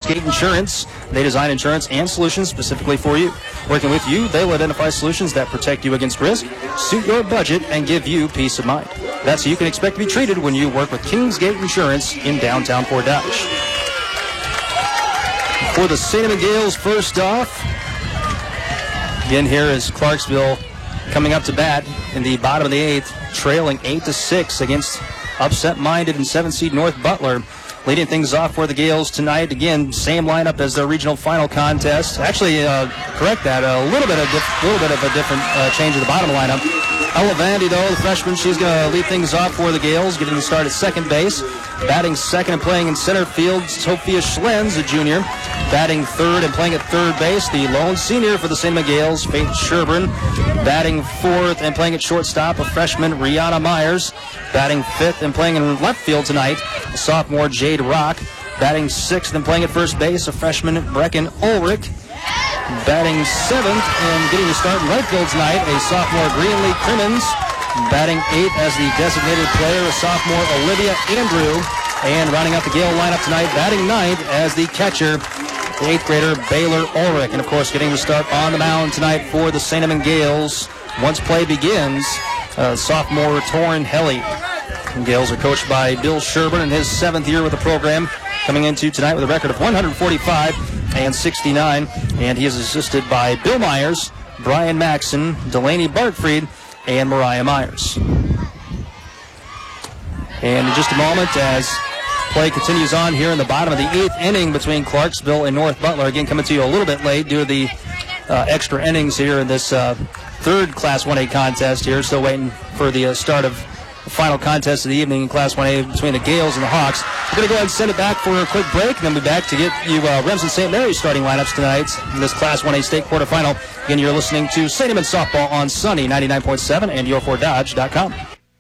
Kingsgate Insurance. They design insurance and solutions specifically for you. Working with you, they will identify solutions that protect you against risk, suit your budget, and give you peace of mind. That's how you can expect to be treated when you work with Kingsgate Insurance in downtown Fort Dodge. For the St. Edmund Gales, first off, again here is Clarksville coming up to bat in the bottom of the 8th, trailing 8-6 against upset-minded and 7th seed North Butler. Leading things off for the Gales tonight. Again, same lineup as their regional final contest. Actually, correct that, a little bit of a different change at the bottom of the lineup. Ella Vandy, though, the freshman, she's going to lead things off for the Gales, getting the start at second base. Batting second and playing in center field, Sophia Schlenz, a junior. Batting third and playing at third base, the lone senior for the St. Edmund Gales, Faith Sherburne. Batting fourth and playing at shortstop, a freshman, Rihanna Myers. Batting fifth and playing in left field tonight, a sophomore, Jade Rock. Batting sixth and playing at first base, a freshman, Brecken Ulrich. Batting seventh and getting the start in right field tonight, a sophomore, Greenlee Crimmins. Batting eighth as the designated player, a sophomore, Olivia Andrew. And rounding out the Gale lineup tonight, batting ninth as the catcher, the 8th grader, Baylor Ulrich. And, of course, getting the start on the mound tonight for the St. Edmund Gales. Once play begins, sophomore, Torrin Helly. The Gales are coached by Bill Sherburne in his 7th year with the program, coming into tonight with a record of 145 and 69. And he is assisted by Bill Myers, Brian Maxson, Delaney Bartfried, and Mariah Myers. And in just a moment, as play continues on here in the bottom of the 8th inning between Clarksville and North Butler. Again, coming to you a little bit late due to the extra innings here in this third Class 1A contest here. Still waiting for the start of the final contest of the evening in Class 1A between the Gales and the Hawks. We're going to go ahead and send it back for a quick break, and then we'll be back to get you Remsen St. Mary's starting lineups tonight in this Class 1A state quarterfinal. Again, you're listening to St. Edmund Softball on Sunny 99.7 and yourFortDodge.com.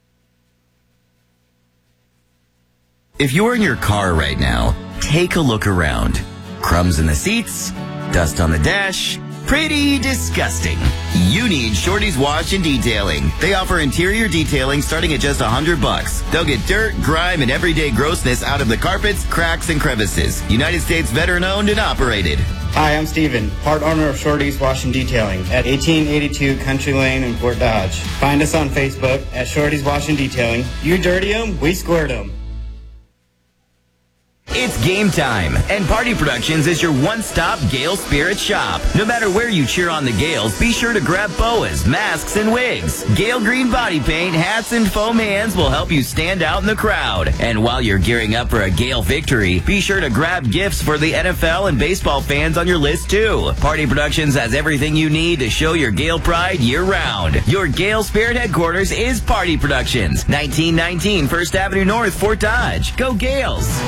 If you're in your car right now, take a look around. Crumbs in the seats, dust on the dash, pretty disgusting. You need Shorty's Wash and Detailing. They offer interior detailing starting at just $100. They'll get dirt, grime, and everyday grossness out of the carpets, cracks, and crevices. United States veteran owned and operated. Hi, I'm Steven, part owner of Shorty's Wash and Detailing at 1882 Country Lane in Fort Dodge. Find us on Facebook at Shorty's Wash and Detailing. You dirty them, we squirt them. It's game time, and Party Productions is your one-stop Gale Spirit shop. No matter where you cheer on the Gales, be sure to grab boas, masks, and wigs. Gale Green body paint, hats, and foam hands will help you stand out in the crowd. And while you're gearing up for a Gale victory, be sure to grab gifts for the NFL and baseball fans on your list, too. Party Productions has everything you need to show your Gale pride year-round. Your Gale Spirit headquarters is Party Productions, 1919 First Avenue North, Fort Dodge. Go Gales!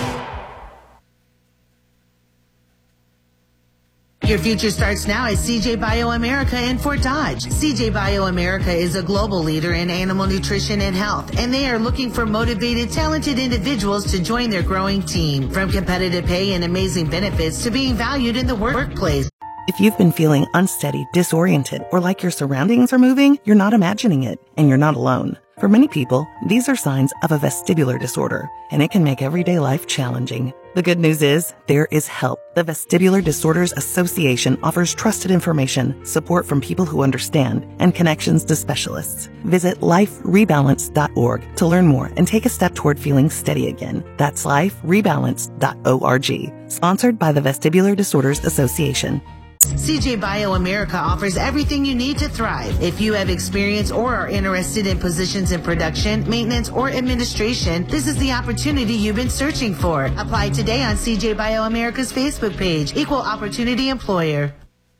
Your future starts now at CJ Bioamerica in Fort Dodge. CJ Bioamerica is a global leader in animal nutrition and health, and they are looking for motivated, talented individuals to join their growing team. From competitive pay and amazing benefits to being valued in the workplace. If you've been feeling unsteady, disoriented, or like your surroundings are moving, you're not imagining it, and you're not alone. For many people, these are signs of a vestibular disorder, and it can make everyday life challenging. The good news is, there is help. The Vestibular Disorders Association offers trusted information, support from people who understand, and connections to specialists. Visit liferebalance.org to learn more and take a step toward feeling steady again. That's liferebalance.org. Sponsored by the Vestibular Disorders Association. CJ Bioamerica offers everything you need to thrive. If you have experience or are interested in positions in production, maintenance, or administration, this is the opportunity you've been searching for. Apply today on CJ Bioamerica's Facebook page, Equal Opportunity Employer.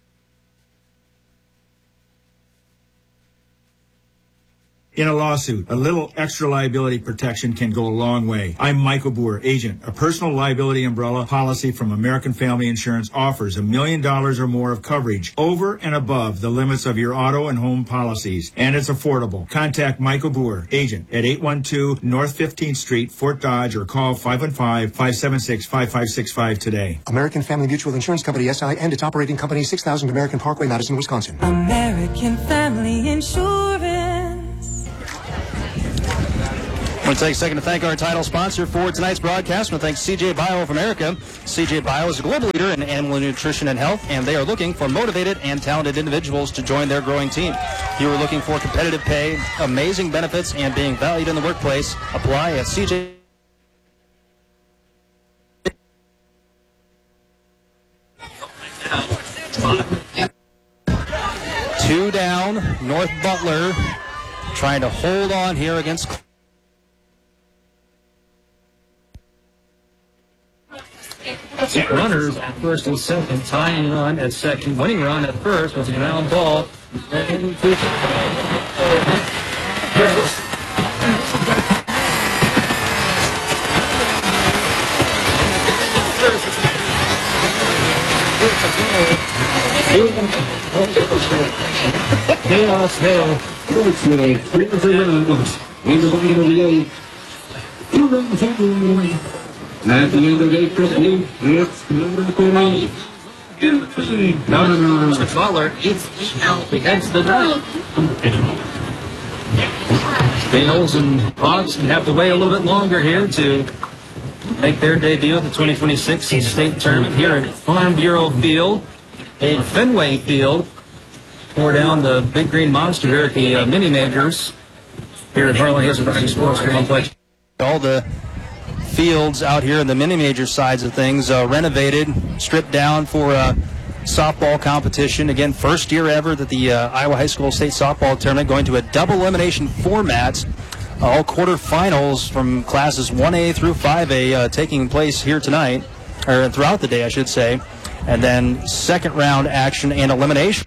In a lawsuit, a little extra liability protection can go a long way. I'm Michael Boer, agent. A personal liability umbrella policy from American Family Insurance offers $1 million or more of coverage over and above the limits of your auto and home policies. And it's affordable. Contact Michael Boer, agent, at 812 North 15th Street, Fort Dodge, or call 515-576-5565 today. American Family Mutual Insurance Company, SI, and its operating company, 6000 American Parkway, Madison, Wisconsin. American Family Insurance. want to take a second to thank our title sponsor for tonight's broadcast. I want to thank CJ Bio of America. CJ Bio is a global leader in animal nutrition and health, and they are looking for motivated and talented individuals to join their growing team. If you are looking for competitive pay, amazing benefits, and being valued in the workplace, apply at CJ. Two down, North Butler trying to hold on here against. Runners at first and second, tying run at second, winning run at first with a ground ball. Chaos there. At the end of April, it's number 20. No. Butler, it's out against the drive. Bales and Hawks have to wait a little bit longer here to make their debut at the 2026 state tournament here at Farm Bureau Field, a Fenway Field, pour down the Big Green Monster here at the mini majors here at Harlan Hills Sports Complex. All the fields out here in the mini major sides of things renovated, stripped down for softball competition. Again, first year ever that the Iowa High School State Softball Tournament going to a double elimination format. All quarterfinals from classes 1A through 5A taking place here tonight, or throughout the day, I should say. And then second round action and elimination.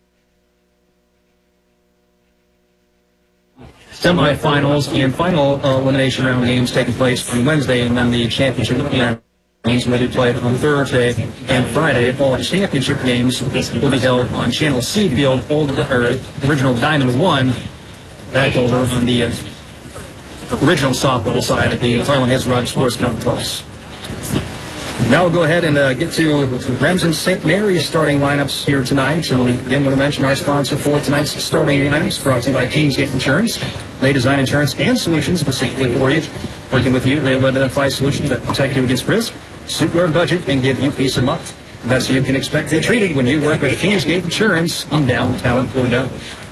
Semifinals and final elimination round games taking place on Wednesday, and then the championship games will be played on Thursday and Friday. All championship games will be held on Channel C Field, original Diamond 1, back over on the original softball side at the Harlan Hills Sports Complex. Now we'll go ahead and get to Remsen St. Mary's starting lineups here tonight. So again, want to mention our sponsor for tonight's starting lineups, brought to you by Kingsgate Insurance. They design insurance and solutions specifically for you. Working with you, they will identify solutions that protect you against risk, suit your budget, and give you peace of mind. That's what you can expect to be treated when you work with Kingsgate Insurance in downtown Florida.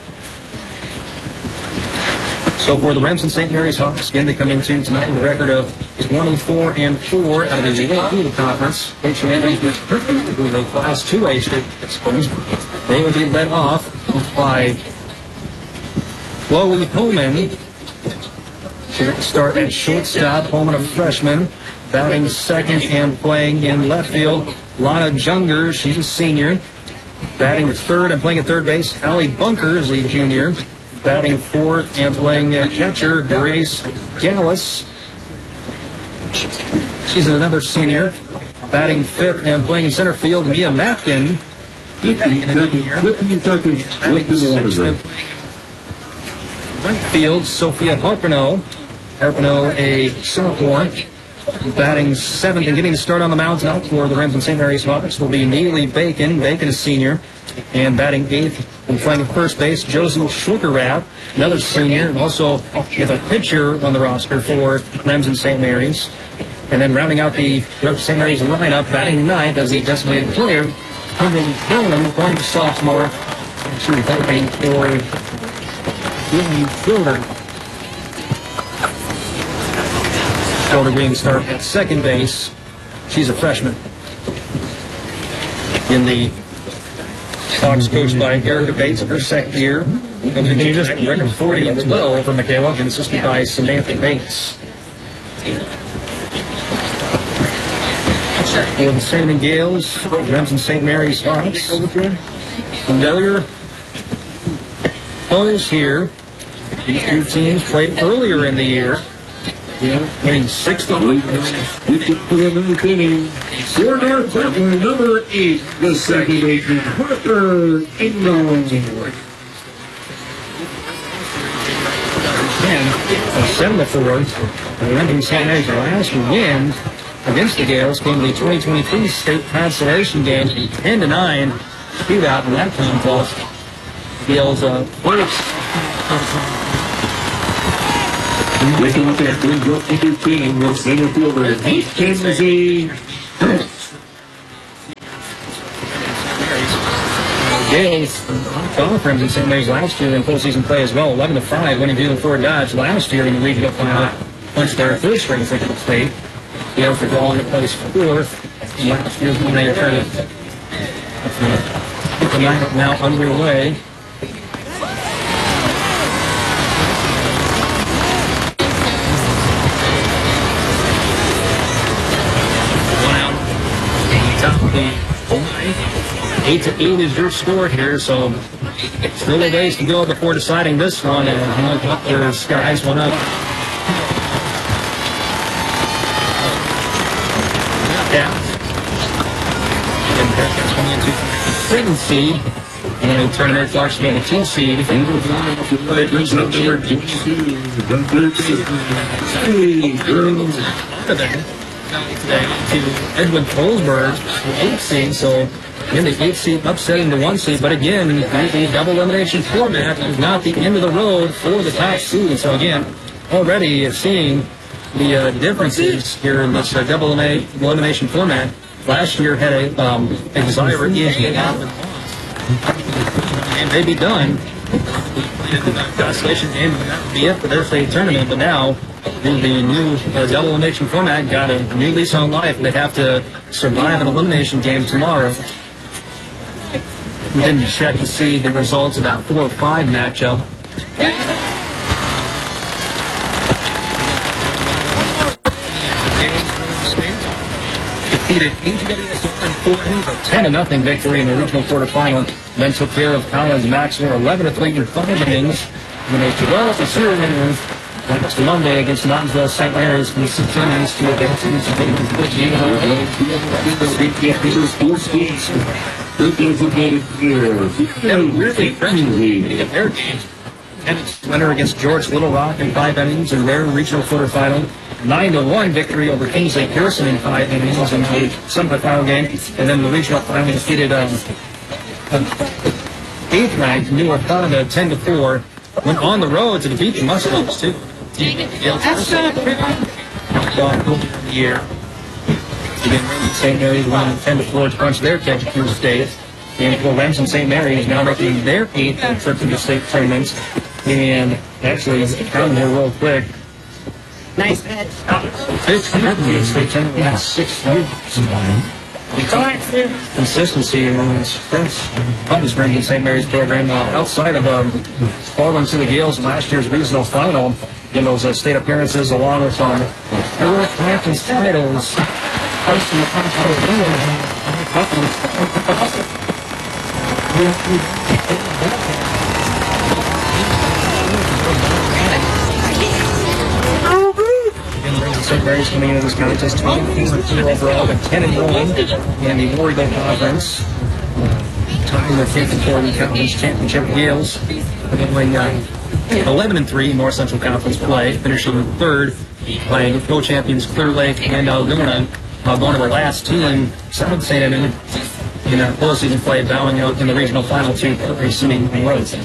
So for the Remsen St. Mary's Hawks, again, they come into tonight with a record of 24-4 out of the League Conference. Who the Class 2A state. They will be led off by Chloe Holman. She'll start at shortstop. Holman, a freshman, batting second and playing in left field. Lana Junger, she's a senior, batting at third and playing at third base. Allie Bunker is a junior, batting fourth and playing catcher. Grace Gallus, she's another senior, batting fifth and playing in center field. Mia Mapkin, right field. Sophia Harpino, a sophomore, batting seventh and getting the start on the mound now for the Remsen St. Mary's Hawks will be Neely Bacon. Bacon is senior, and batting eighth and playing at first base, Josie Schwickerrath, another senior, and also with a pitcher on the roster for Remsen St. Mary's. And then rounding out the St. Mary's lineup, batting ninth as the designated player, Henry Hillman, going to sophomore. She'll be hoping for Willie Fielder. Fielder being the start at second base. She's a freshman. In the Hawks coached by Erica Bates in her second year. And the just record 40 as well for Michaela, and assisted by Samantha Bates. For the Salmon Gales, Remsen St. Mary's Hawks. Familiar players here. These two teams played earlier in the year, winning 6-1. Number 8, the second baseman, Parker Ingram. And 7-4, the Remsen St. Mary's last win against the Gales came to the 2023 state consolation game, 10-9 shootout in that contest. Gales first Looking up at Greenbrook 15 with center fielder Mackenzie. Gales conference in St. Mary's last year in postseason play as well, 11-5, winning Beulah Ford Dodge last year in the regional final. Punched their first ring for the state. Gales are going to place fourth. Last year's when they returned. The lineup now underway. One out. Top of the 8-8 is your score here, so still a ways to go before deciding this one. And their skies one up. Yeah. And that's coming into the 7th seed. And then tournament Clarksville, the 2 seed. Today to Edwin Colesburg, 8th seed. So in the 8th seed, upsetting the 1 seed. But again, the double elimination format is not the end of the road for the top seed. So again, already seeing the differences here in this double elimination format. Last year had a Xira and they'd be done. Constellation game would not be it for their state tournament, but now in the new double elimination format, got a new lease on life. They have to survive an elimination game tomorrow. We didn't check to see the results of that 4-5 matchup. Defeated a 10-0 victory in the regional quarterfinal. Then took care of Collins Maxwell 11-3 in 5 innings. When they 12-0 innings next Monday against Knoxville St. Mary's, and 6 innings to advance into really friendly in their games. And it's winner against George Little Rock in 5 innings in their regional quarterfinal. 9-1 victory over Kingsley Pearson in 5 innings in the semifinal game. And then the regional final defeated 8th ranked Newark Honda 10-4. Went on the road to defeat the Mustangs too. That's the year. St. Mary's won 10-4 to punch their ticket through the state. And Remsen St. Mary's now making their 8th trip to the state tournaments. And actually, counting here real quick. Nice head. State tournament last 6 years. Consistency amongst Putnam's bringing St. Mary's program outside of falling to the Gales in last year's regional final in those state appearances, along with Eric Hampton's titles. St. Mary's coming into this contest 24 overall, but 10-1 in the Oregon Conference. Tying their 5th and 4th conference championship Gales. Going 11-3 in North Central Conference play, finishing 3rd, playing co-champions Clear Lake and Algona. Going to their last team, 7th St. Edmund, in postseason play, bowing out in the regional final to Prairie City Rose.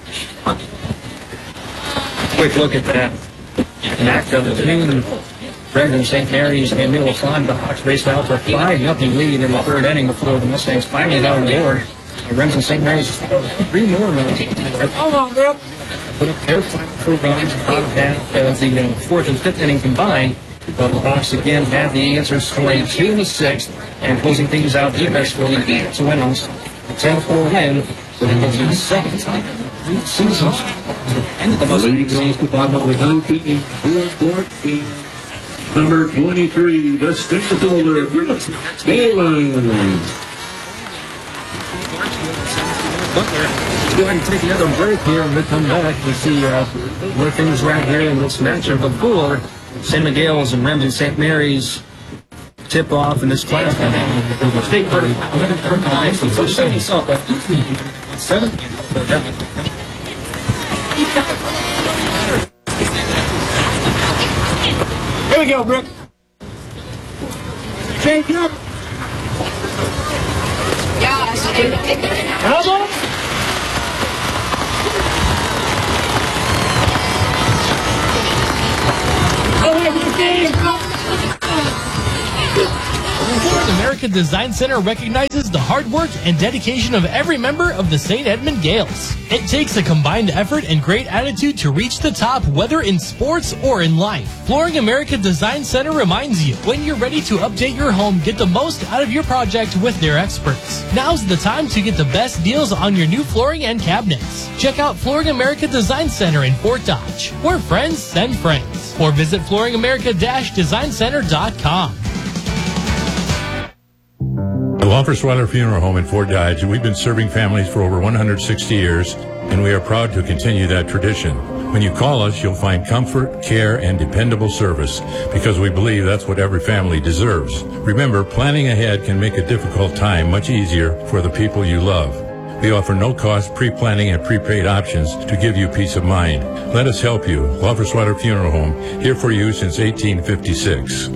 Quick look at that matchup between Brendan St. Mary's and Middle Fun. The Hawks raced out for a 5-0 lead in the 3rd inning before the Mustangs finally got on the board. Brendan St. Mary's 3 more runs. Hold on, bro. Put up their final runs in the bottom half of the 4th and 5th inning combined. But the Hawks again had the answers, scoring 2 in the 6th and closing things out defensively to win on 10-4 win. So it was the second time in 3 seasons. And the Mustangs. Number 23, the stick holder, Galen. Let's go ahead and take another break here and we'll come back to see where things are at here in this matchup before San Miguel's and Remsen St. Mary's tip off in this class. State verdict. 7. Here we go, Brooke. Shake up. Come on. Flooring America Design Center recognizes the hard work and dedication of every member of the St. Edmund Gales. It takes a combined effort and great attitude to reach the top, whether in sports or in life. Flooring America Design Center reminds you, when you're ready to update your home, get the most out of your project with their experts. Now's the time to get the best deals on your new flooring and cabinets. Check out Flooring America Design Center in Fort Dodge, where friends send friends. Or visit flooringamerica-designcenter.com. The Loffersweiler Funeral Home in Fort Dodge, we've been serving families for over 160 years, and we are proud to continue that tradition. When you call us, you'll find comfort, care, and dependable service, because we believe that's what every family deserves. Remember, planning ahead can make a difficult time much easier for the people you love. We offer no-cost pre-planning and prepaid options to give you peace of mind. Let us help you. Loffersweiler Funeral Home, here for you since 1856.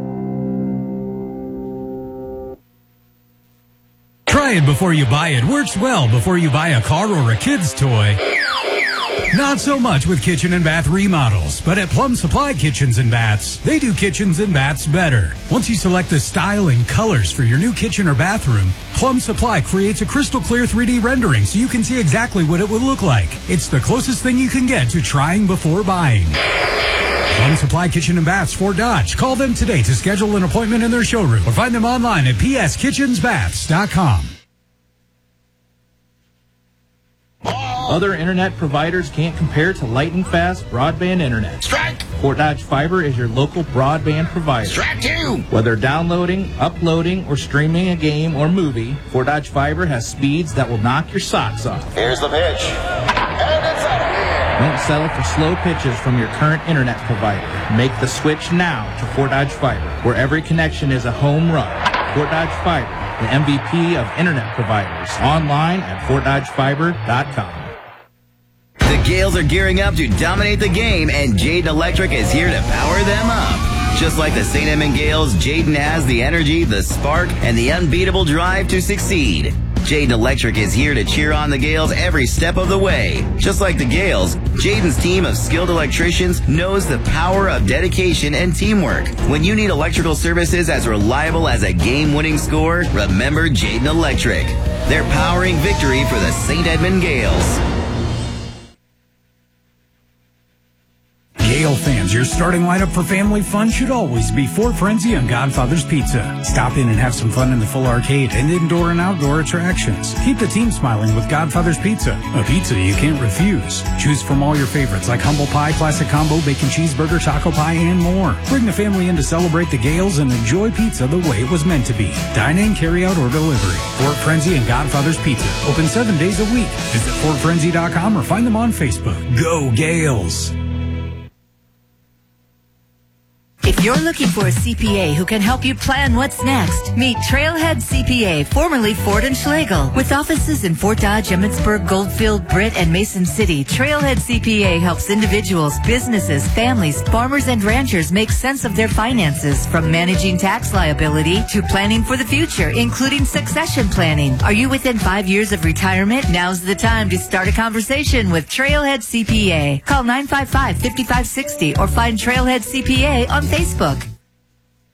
Try it before you buy it. Works well before you buy a car or a kid's toy. Not so much with kitchen and bath remodels, but at Plum Supply Kitchens and Baths, they do kitchens and baths better. Once you select the style and colors for your new kitchen or bathroom, Plum Supply creates a crystal clear 3D rendering so you can see exactly what it would look like. It's the closest thing you can get to trying before buying. Plum Supply Kitchen and Baths, Fort Dodge. Call them today to schedule an appointment in their showroom or find them online at pskitchensbaths.com. Other internet providers can't compare to lightning fast broadband internet. Strike! Fort Dodge Fiber is your local broadband provider. Strike two! Whether downloading, uploading, or streaming a game or movie, Fort Dodge Fiber has speeds that will knock your socks off. Here's the pitch. And it's out. Don't settle for slow pitches from your current internet provider. Make the switch now to Fort Dodge Fiber, where every connection is a home run. Fort Dodge Fiber, the MVP of internet providers. Online at FortDodgeFiber.com. The Gales are gearing up to dominate the game, and Jayden Electric is here to power them up. Just like the St. Edmund Gales, Jayden has the energy, the spark, and the unbeatable drive to succeed. Jayden Electric is here to cheer on the Gales every step of the way. Just like the Gales, Jayden's team of skilled electricians knows the power of dedication and teamwork. When you need electrical services as reliable as a game-winning score, remember Jayden Electric. They're powering victory for the St. Edmund Gales. Gale fans, your starting lineup for family fun should always be Fort Frenzy and Godfather's Pizza. Stop in and have some fun in the full arcade and indoor and outdoor attractions. Keep the team smiling with Godfather's Pizza, a pizza you can't refuse. Choose from all your favorites like humble pie, classic combo, bacon cheeseburger, taco pie, and more. Bring the family in to celebrate the Gales and enjoy pizza the way it was meant to be. Dine in, carry out, or delivery. Fort Frenzy and Godfather's Pizza. Open 7 days a week. Visit FortFrenzy.com or find them on Facebook. Go Gales! If you're looking for a CPA who can help you plan what's next, meet Trailhead CPA, formerly Ford & Schlegel. With offices in Fort Dodge, Emmitsburg, Goldfield, Britt, and Mason City, Trailhead CPA helps individuals, businesses, families, farmers, and ranchers make sense of their finances, from managing tax liability to planning for the future, including succession planning. Are you within 5 years of retirement? Now's the time to start a conversation with Trailhead CPA. Call 955-5560 or find Trailhead CPA on Facebook.